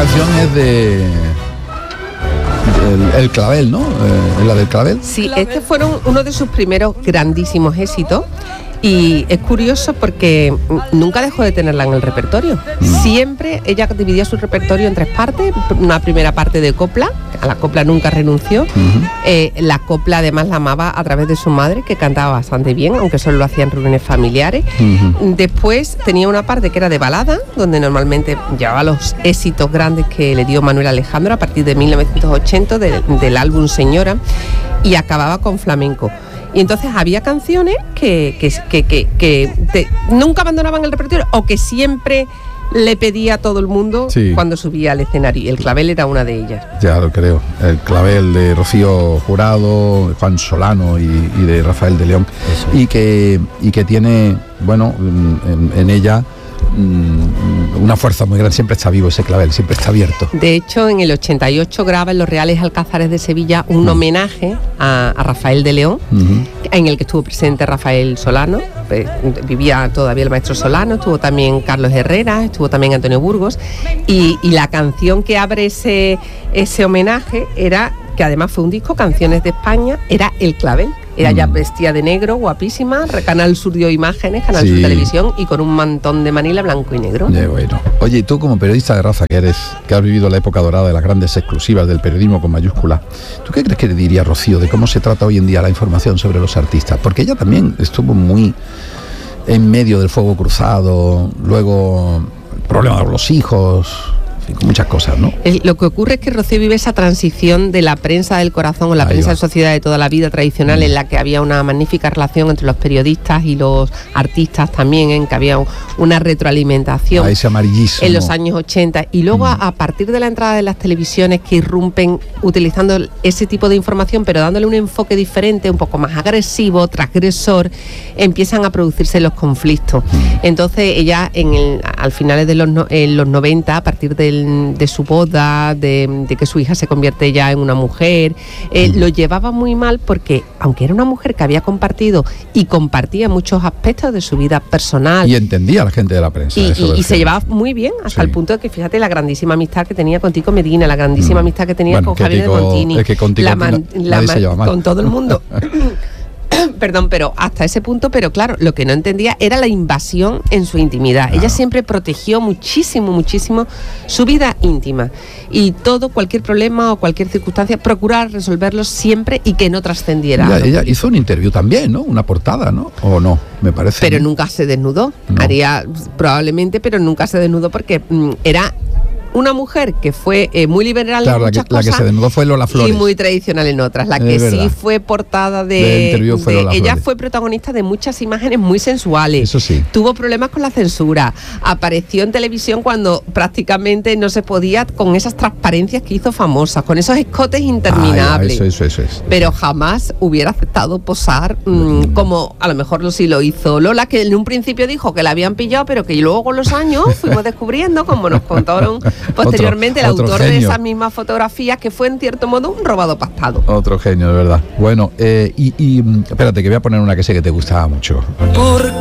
canción es de el Clavel, ¿no? ¿Es la del Clavel? Sí, este fueron uno de sus primeros grandísimos éxitos. Y es curioso porque nunca dejó de tenerla en el repertorio. Siempre ella dividía su repertorio en 3 partes. Una primera parte de copla, a la copla nunca renunció. La copla además la amaba a través de su madre, que cantaba bastante bien, aunque solo lo hacía en reuniones familiares. Después tenía una parte que era de balada, donde normalmente llevaba los éxitos grandes que le dio Manuel Alejandro a partir de 1980 del álbum Señora, y acababa con flamenco. Y entonces había canciones que nunca abandonaban el repertorio, o que siempre le pedía a todo el mundo cuando subía al escenario. Y el Clavel era una de ellas. Ya lo creo. El Clavel de Rocío Jurado, Juan Solano y de Rafael de León. Y que tiene, bueno, en ella una fuerza muy grande. Siempre está vivo ese Clavel, siempre está abierto. De hecho, en el 88 graba en los Reales Alcázares de Sevilla un homenaje a Rafael de León, en el que estuvo presente Rafael Solano. Vivía todavía el maestro Solano, estuvo también Carlos Herrera, estuvo también Antonio Burgos, y la canción que abre ese homenaje era, que además fue un disco, Canciones de España, era El Clavel. Era ya vestida de negro, guapísima. Canal Sur dio imágenes, Canal Sur Televisión, y con un mantón de Manila blanco y negro. Bueno. Oye, y tú como periodista de raza que eres, que has vivido la época dorada de las grandes exclusivas del periodismo con mayúscula, ¿tú qué crees que le diría Rocío de cómo se trata hoy en día la información sobre los artistas? Porque ella también estuvo muy en medio del fuego cruzado, luego el problema con los hijos, con muchas cosas, ¿no? Lo que ocurre es que Rocío vive esa transición de la prensa del corazón o la prensa de sociedad de toda la vida tradicional, en la que había una magnífica relación entre los periodistas y los artistas también, en que había una retroalimentación. A ese amarillismo. En los años 80. Y luego a partir de la entrada de las televisiones, que irrumpen utilizando ese tipo de información, pero dándole un enfoque diferente, un poco más agresivo, transgresor, empiezan a producirse los conflictos. Entonces ella, al finales de los 90, a partir de su boda, de que su hija se convierte ya en una mujer, lo llevaba muy mal, porque aunque era una mujer que había compartido y compartía muchos aspectos de su vida personal, y entendía a la gente de la prensa, y se llevaba muy bien, hasta el punto de que, fíjate, la grandísima amistad que tenía con Tico Medina, la grandísima amistad que tenía con Javier de Montini, es que con Tico nadie se lleva mal. Con todo el mundo. Perdón, pero hasta ese punto, pero claro, lo que no entendía era la invasión en su intimidad. Ella siempre protegió muchísimo su vida íntima, y cualquier problema o cualquier circunstancia, procurar resolverlo siempre y que no trascendiera. Ella hizo un interview también, ¿no? Una portada, ¿no? ¿O no? Me parece. Pero nunca se desnudó. No. Haría probablemente, pero nunca se desnudó, porque era una mujer que fue muy liberal, claro, en muchas cosas. La que se desnudó fue Lola Flores. Y muy tradicional en otras. La que sí fue portada ella fue protagonista de muchas imágenes muy sensuales. Eso sí. Tuvo problemas con la censura. Apareció en televisión cuando prácticamente no se podía, con esas transparencias que hizo famosas, con esos escotes interminables. Eso es. Pero jamás hubiera aceptado posar como a lo mejor sí lo hizo Lola, que en un principio dijo que la habían pillado, pero que luego con los años fuimos descubriendo, como nos contaron posteriormente el autor de esas mismas fotografías, que fue en cierto modo un robado pactado. Otro genio, de verdad. Bueno, y espérate, que voy a poner una que sé que te gustaba mucho.